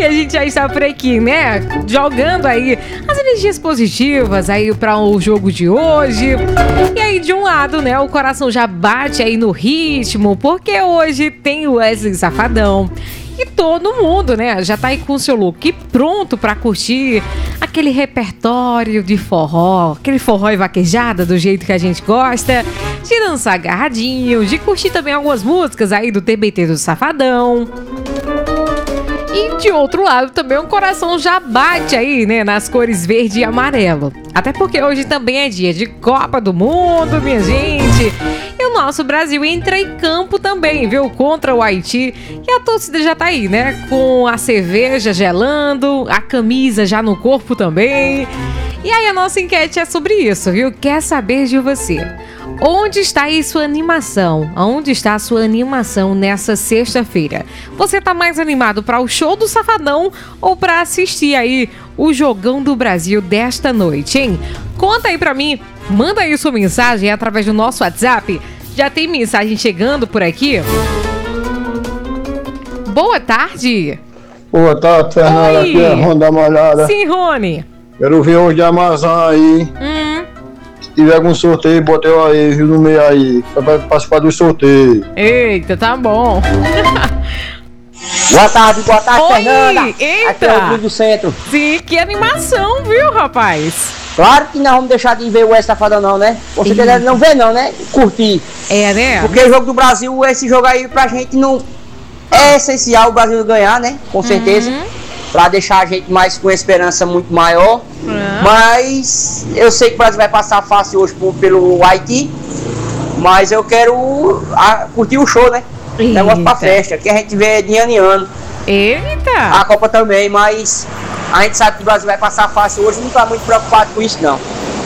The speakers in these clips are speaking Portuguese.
a gente já está por aqui, né? Jogando aí as energias positivas aí para o jogo de hoje. E aí, de um lado, né, o coração já bate aí no ritmo, porque hoje tem o Wesley Safadão. E todo mundo, né, já tá aí com o seu look pronto pra curtir aquele repertório de forró, aquele forró e vaquejada do jeito que a gente gosta, de dançar agarradinho, de curtir também algumas músicas aí do TBT do Safadão. E de outro lado também o coração já bate aí, né, nas cores verde e amarelo. Até porque hoje também é dia de Copa do Mundo, minha gente. E o nosso Brasil entra em campo também, viu? Contra o Haiti. E a torcida já tá aí, né? Com a cerveja gelando, a camisa já no corpo também. E aí a nossa enquete é sobre isso, viu? Quer saber de você? Onde está aí sua animação? Onde está a sua animação nessa sexta-feira? Você tá mais animado para o show do Safadão ou para assistir aí o Jogão do Brasil desta noite, hein? Conta aí pra mim, manda aí sua mensagem através do nosso WhatsApp. Já tem mensagem chegando por aqui? Boa tarde. Boa tarde, Fernanda. Aqui é Rony da Malhada. Sim, Rony. Quero ver hoje de Amazon aí. Se tiver algum sorteio, botei aí, viu, no meio aí, pra participar do sorteio. Eita, tá bom. Boa tarde, Oi, Fernanda. Eita. Aqui é o Clube do Centro. Sim, que animação, viu, rapaz? Claro que não vamos deixar de ver o Wesley Safadão não, né? Com certeza não vê não, né? Curtir. É, né? Porque o jogo do Brasil, esse jogo aí pra gente não... É essencial o Brasil ganhar, né? Com certeza. Pra deixar a gente mais com esperança muito maior. Mas eu sei que o Brasil vai passar fácil hoje pelo Haiti. Mas eu quero curtir o show, né? Negócio pra festa, que a gente vê de ano em ano. Eita! A Copa também, mas a gente sabe que o Brasil vai passar fácil hoje, não tá muito preocupado com isso não.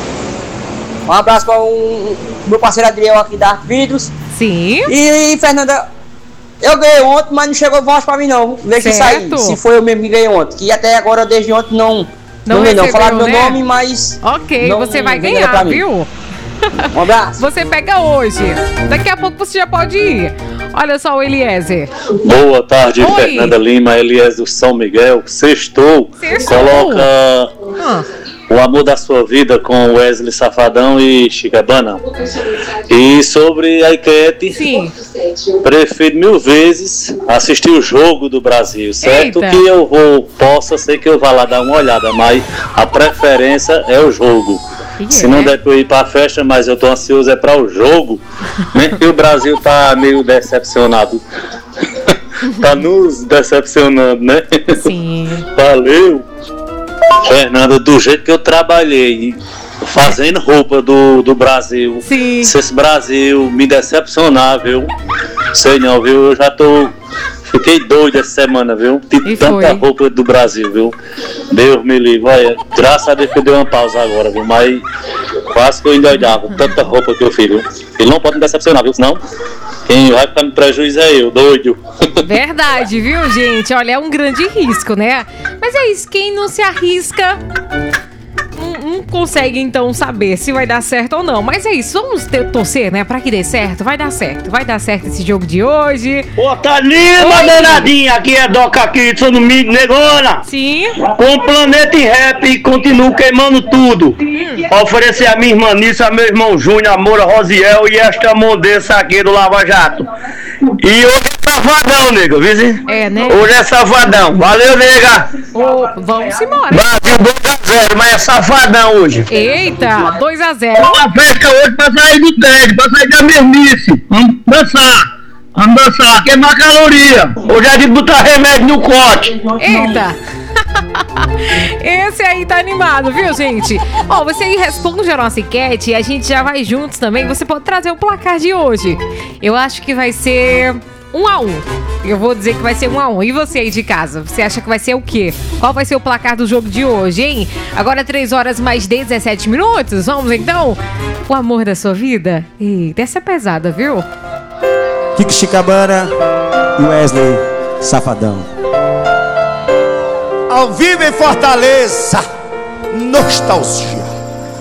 Um abraço para o meu parceiro Adriel aqui da Vidros. Sim. E Fernanda, eu ganhei ontem, mas não chegou voz pra mim não. Deixa isso aí, se foi eu mesmo que ganhei ontem. Que até agora, desde ontem, não falaram meu nome, mas... Ok, você vai ganhar, viu? Um abraço. Você pega hoje. Daqui a pouco você já pode ir. Olha só o Eliezer. Boa tarde, Oi. Fernanda Lima, Eliezer do São Miguel. Sextou. Coloca o amor da sua vida com Wesley Safadão e Chicabana. E sobre a enquete, sim, prefiro 1000 vezes assistir o jogo do Brasil. Certo. Eita. Que possa ser que eu vá lá dar uma olhada, mas a preferência é o jogo. Se não der pra eu ir pra festa, mas eu tô ansioso é pra o jogo, né? Que o Brasil tá meio decepcionado. Tá nos decepcionando, né? Sim. Valeu. Fernanda, do jeito que eu trabalhei fazendo roupa do Brasil, sim, se esse Brasil me decepcionar, viu? Sei não, viu? Eu já fiquei doido essa semana, viu? De tanta roupa do Brasil, viu? Deus me livre. Olha, graças a Deus que eu dei uma pausa agora, viu? Mas quase que eu endoidava com tanta roupa que eu fiz, viu? Ele não pode me decepcionar, viu? Senão quem vai ficar me prejuízo é eu, doido. Verdade, viu, gente? Olha, é um grande risco, né? Mas é isso, quem não se arrisca... não consegue então saber se vai dar certo ou não. Mas é isso, vamos torcer, né, pra que dê certo. Vai dar certo esse jogo de hoje. Ô, Thalima, danadinha, aqui é Doca aqui, sou no Mídio Negona. Sim. Com o Planeta em Rap e continuo queimando tudo. Oferecer a minha irmã Nissa, a meu irmão Júnior, a Moura Rosiel e esta Mondeça aqui do Lava Jato. E hoje é safadão, nega, viu? É, né? Hoje é safadão. Valeu, nega. Vamos embora. Brasil 2-0, mas é safadão hoje. Eita, 2-0. Uma festa hoje pra sair do tédio, pra sair da mesmice. Vamos dançar, queimar caloria. Hoje é de botar remédio no corte. Eita. Esse aí tá animado, viu, gente? Ó, você aí responde a nossa enquete e a gente já vai juntos também. Você pode trazer o placar de hoje. Eu acho que vai ser 1-1. Eu vou dizer que vai ser 1-1. E você aí de casa? Você acha que vai ser o quê? Qual vai ser o placar do jogo de hoje, hein? Agora 3 horas mais 17 minutos. Vamos então? O amor da sua vida? Eita, essa é pesada, viu? Kiko Chicabana e Wesley Safadão. Ao vivo em Fortaleza, nostalgia.